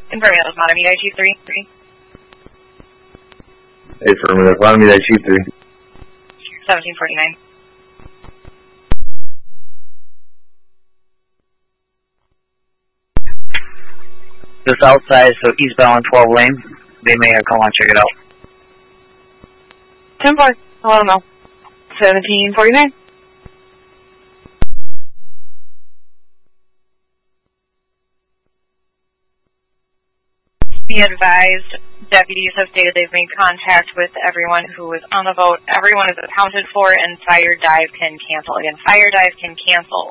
Confirming that was Matamidi Chief 3. Affirmative. Matamidi Chief 3. 1749. Just outside, so eastbound 12 lane. They may have come on, check it out. 10-4. I'll let them know. 1749. Be advised, deputies have stated they've made contact with everyone who was on the vote. Everyone is accounted for, and fire dive can cancel. Again, fire dive can cancel.